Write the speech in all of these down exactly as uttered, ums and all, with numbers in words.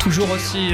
Toujours aussi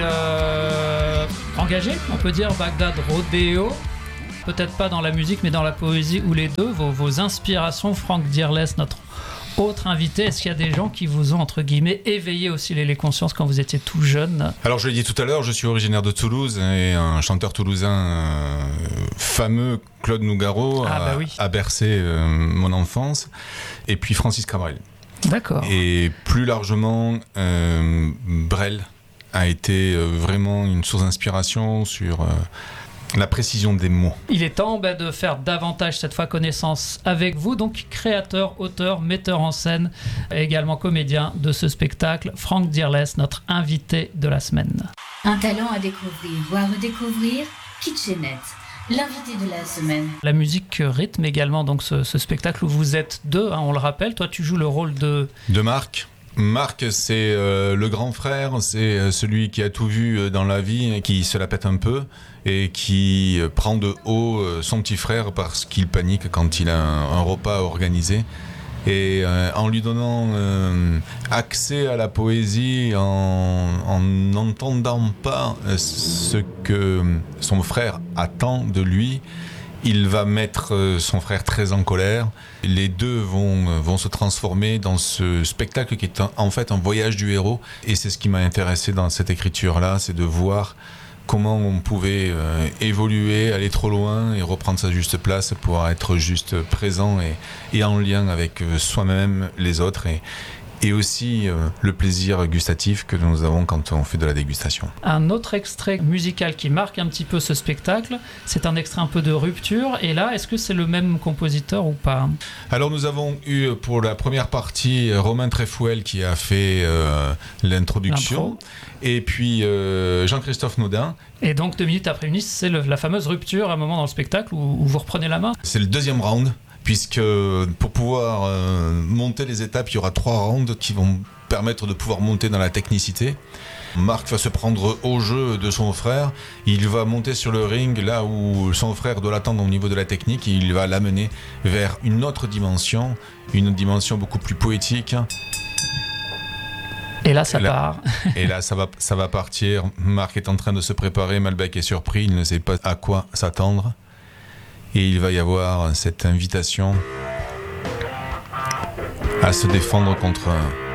euh, engagé, on peut dire, Bagdad Rodeo. Peut-être pas dans la musique, mais dans la poésie, ou les deux. Vos, vos inspirations, Franck Dearless, notre autre invité, est-ce qu'il y a des gens qui vous ont, entre guillemets, éveillé aussi les, les consciences quand vous étiez tout jeune ? Alors, je l'ai dit tout à l'heure, je suis originaire de Toulouse et un chanteur toulousain euh, fameux, Claude Nougaro, ah, a, bah oui. a bercé euh, mon enfance. Et puis Francis Cabrel. D'accord. Et plus largement, euh, Brel a été euh, vraiment une source d'inspiration sur... Euh, la précision des mots. Il est temps bah, de faire davantage cette fois connaissance avec vous, donc créateur, auteur, metteur en scène et également comédien de ce spectacle, Franck Dearless, notre invité de la semaine. Un talent à découvrir ou à redécouvrir, Kitchenette, l'invité de la semaine. La musique rythme également donc ce, ce spectacle où vous êtes deux, hein, on le rappelle. Toi, tu joues le rôle de... De Marc. Marc, c'est euh, le grand frère, c'est euh, celui qui a tout vu dans la vie, qui se la pète un peu et qui euh, prend de haut euh, son petit frère parce qu'il panique quand il a un, un repas organisé. Et euh, en lui donnant euh, accès à la poésie, en, en n'entendant pas euh, ce que son frère attend de lui, il va mettre son frère très en colère. Les deux vont, vont se transformer dans ce spectacle qui est un, en fait un voyage du héros. Et c'est ce qui m'a intéressé dans cette écriture-là, c'est de voir comment on pouvait euh, évoluer, aller trop loin et reprendre sa juste place pour être juste présent et, et en lien avec soi-même, les autres. Et, et aussi euh, le plaisir gustatif que nous avons quand on fait de la dégustation. Un autre extrait musical qui marque un petit peu ce spectacle, c'est un extrait un peu de rupture. Et là, est-ce que c'est le même compositeur ou pas ? Alors nous avons eu pour la première partie Romain Trefouel qui a fait euh, l'introduction. L'intro. Et puis euh, Jean-Christophe Naudin. Et donc deux minutes après une liste, c'est le, la fameuse rupture, un moment dans le spectacle où, où vous reprenez la main. C'est le deuxième round. Puisque pour pouvoir euh, monter les étapes, il y aura trois rounds qui vont permettre de pouvoir monter dans la technicité. Marc va se prendre au jeu de son frère, il va monter sur le ring là où son frère doit l'attendre au niveau de la technique, et il va l'amener vers une autre dimension, une dimension beaucoup plus poétique. Et là, ça et là, part. Et là, ça va, ça va partir. Marc est en train de se préparer, Malbec est surpris, il ne sait pas à quoi s'attendre. Et il va y avoir cette invitation à se défendre contre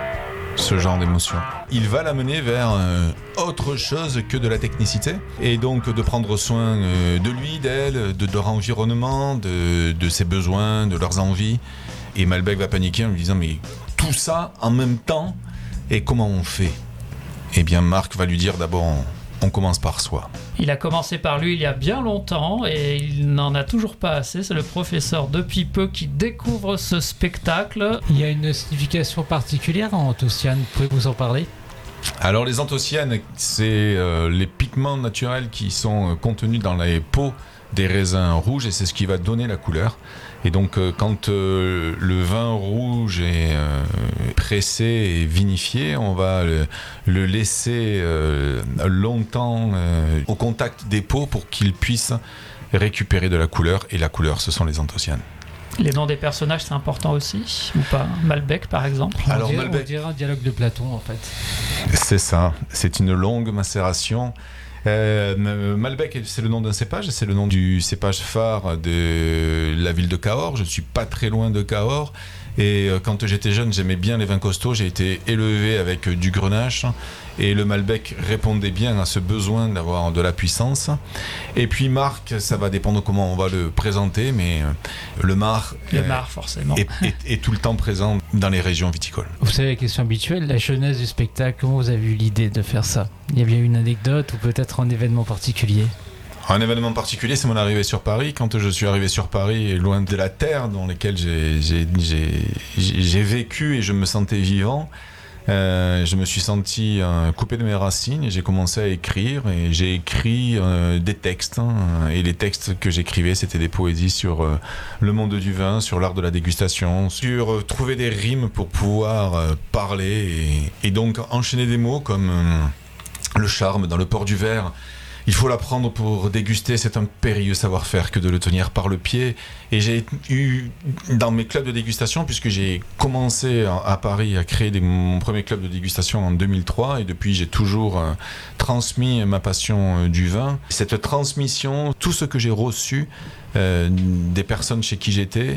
ce genre d'émotion. Il va l'amener vers euh, autre chose que de la technicité, et donc de prendre soin euh, de lui, d'elle, de leur environnement, de, de ses besoins, de leurs envies. Et Malbec va paniquer en lui disant « mais tout ça en même temps, et comment on fait ?» Eh bien Marc va lui dire d'abord on, on commence par soi. Il a commencé par lui il y a bien longtemps et il n'en a toujours pas assez. C'est le professeur depuis peu qui découvre ce spectacle. Il y a une signification particulière en anthocyanes, pouvez-vous vous en parler ? Alors les anthocyanes, c'est euh, les pigments naturels qui sont euh, contenus dans les peaux des raisins rouges, et c'est ce qui va donner la couleur. Et donc euh, quand euh, le vin rouge est euh, pressé et vinifié, on va le, le laisser euh, longtemps euh, au contact des peaux pour qu'il puisse récupérer de la couleur, et la couleur, ce sont les anthocyanes. Les noms des personnages, c'est important aussi, ou pas ? Malbec, par exemple. Alors, on, dirait, Malbec... on dirait un dialogue de Platon, en fait. C'est ça, c'est une longue macération. Euh, Malbec, c'est le nom d'un cépage, c'est le nom du cépage phare de la ville de Cahors. Je ne suis pas très loin de Cahors, et quand j'étais jeune, j'aimais bien les vins costauds. J'ai été élevé avec du grenache, et le Malbec répondait bien à ce besoin d'avoir de la puissance. Et puis Marc, ça va dépendre comment on va le présenter, mais le Mar, le Mar forcément, est, est, est tout le temps présent dans les régions viticoles. Vous savez la question habituelle, la genèse du spectacle, comment vous avez eu l'idée de faire ça ? Il y a bien une anecdote ou peut-être un événement particulier ? Un événement particulier, c'est mon arrivée sur Paris. Quand je suis arrivé sur Paris, loin de la terre dans laquelle j'ai, j'ai, j'ai, j'ai vécu et je me sentais vivant, euh, je me suis senti euh, coupé de mes racines, et j'ai commencé à écrire, et j'ai écrit euh, des textes, hein, et les textes que j'écrivais, c'était des poésies sur euh, le monde du vin, sur l'art de la dégustation, sur euh, trouver des rimes pour pouvoir euh, parler, et, et donc enchaîner des mots comme euh, le charme dans le port du verre, il faut l'apprendre pour déguster. C'est un périlleux savoir-faire que de le tenir par le pied. Et j'ai eu, dans mes clubs de dégustation, puisque j'ai commencé à Paris à créer des, mon premier club de dégustation en deux mille trois, et depuis j'ai toujours euh, transmis ma passion euh, du vin. Cette transmission, tout ce que j'ai reçu euh, des personnes chez qui j'étais,